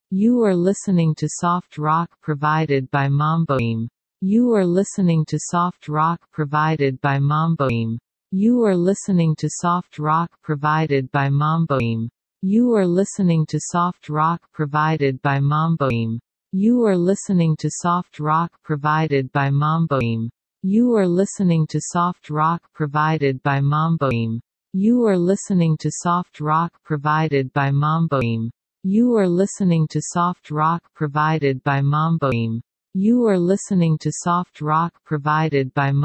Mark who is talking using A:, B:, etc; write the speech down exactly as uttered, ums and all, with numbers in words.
A: You are listening to soft rock provided by Mamboim. You are listening to soft rock provided by Mamboim. You are listening to soft rock provided by Mamboim. You are listening to soft rock provided by Mamboim. You are listening to soft rock provided by Mamboim. You are listening to soft rock provided by Mamboim. You are listening to soft rock provided by Mamboim. You are listening to soft rock provided by Mamboim. You are listening to soft rock provided by